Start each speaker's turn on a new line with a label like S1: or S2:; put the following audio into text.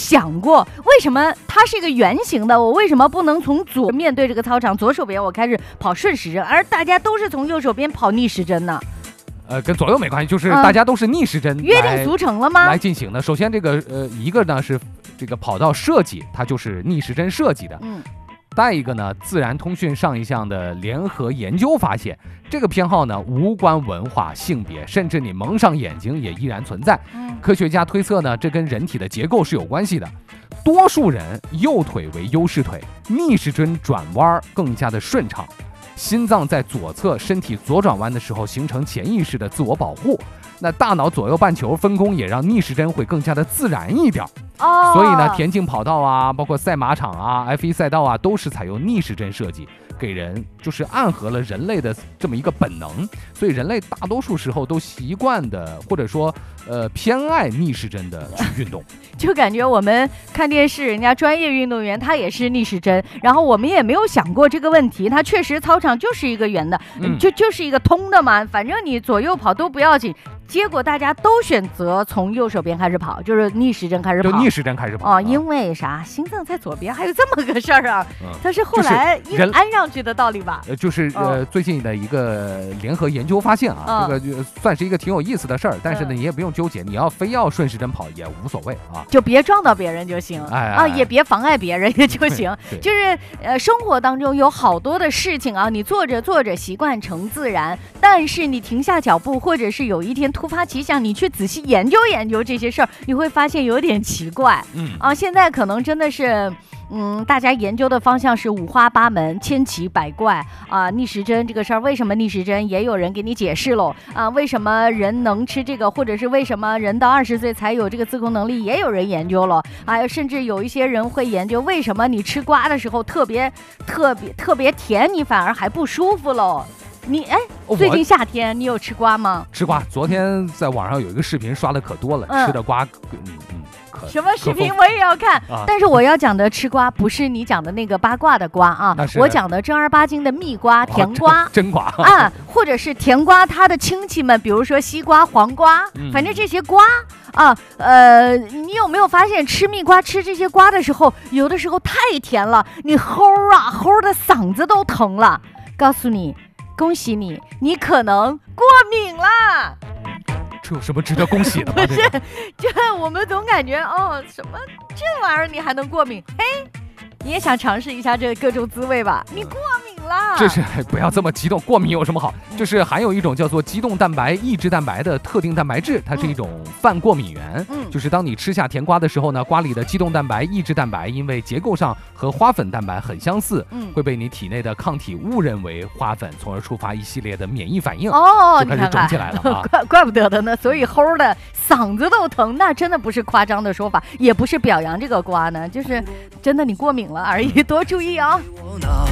S1: 想过，为什么它是一个圆形的，我为什么不能从左面对这个操场左手边我开始跑顺时针，而大家都是从右手边跑逆时针呢？
S2: 跟左右没关系，就是大家都是逆时针
S1: 约定俗成了吗？
S2: 来进行的。首先这个一个呢是这个跑道设计，它就是逆时针设计的。再一个呢，自然通讯上一项的联合研究发现，这个偏好呢无关文化、性别，甚至你蒙上眼睛也依然存在。科学家推测呢，这跟人体的结构是有关系的。多数人右腿为优势腿，逆时针转弯更加的顺畅。心脏在左侧身体左转弯的时候形成潜意识的自我保护，那大脑左右半球分工也让逆时针会更加的自然一点。所以呢，田径跑道啊，包括赛马场啊、F1 赛道啊，都是采用逆时针设计，给人就是暗合了人类的这么一个本能。所以人类大多数时候都习惯的，或者说偏爱逆时针的去运动。
S1: 就感觉我们看电视，人家专业运动员他也是逆时针，然后我们也没有想过这个问题。他确实操场就是一个圆的，就是一个通的嘛，反正你左右跑都不要紧。结果大家都选择从右手边开始跑，就是逆时针开始跑，
S2: 就逆时针开始跑
S1: 因为啥？心脏在左边，还有这么个事儿啊！它是后来硬安上去的道理吧？
S2: 就是最近的一个联合研究发现啊，这个就算是一个挺有意思的事儿，但是呢，你也不用纠结，你要非要顺时针跑也无所谓啊，
S1: 就别撞到别人就行，也别妨碍别人也就行。就是生活当中有好多的事情啊，你做着做着习惯成自然，但是你停下脚步，或者是有一天突发奇想，你去仔细研究研究这些事儿，你会发现有点奇怪。现在可能真的是，大家研究的方向是五花八门、千奇百怪啊。逆时针这个事儿，为什么逆时针也有人给你解释喽？为什么人能吃这个，或者是为什么人到20岁才有这个自控能力，也有人研究了。甚至有一些人会研究为什么你吃瓜的时候特别甜，你反而还不舒服喽。你最近夏天你有吃瓜吗？
S2: 吃瓜，昨天在网上有一个视频刷的可多了，吃的瓜，
S1: 什么视频我也要看，但是我要讲的吃瓜不是你讲的那个八卦的瓜啊，我讲的正儿八经的蜜瓜、甜瓜、
S2: 真瓜
S1: 或者是甜瓜，它的亲戚们，比如说西瓜、黄瓜，反正这些瓜你有没有发现吃蜜瓜、吃这些瓜的时候，有的时候太甜了，你齁的嗓子都疼了。告诉你，恭喜你，你可能过敏了。
S2: 这有什么值得恭喜的吗？
S1: 不是，这我们总感觉什么这玩意儿你还能过敏？你也想尝试一下这各种滋味吧？你过敏了，
S2: 这是不要这么激动，过敏有什么好？就是含有一种叫做肌动蛋白抑制蛋白的特定蛋白质，它是一种泛过敏源。就是当你吃下甜瓜的时候呢，瓜里的肌动蛋白抑制蛋白因为结构上和花粉蛋白很相似，会被你体内的抗体误认为花粉，从而触发一系列的免疫反应，就开始肿起来了啊！
S1: 怪不得的呢，所以齁的嗓子都疼，那真的不是夸张的说法，也不是表扬这个瓜呢，就是真的你过敏了而已，多注意啊！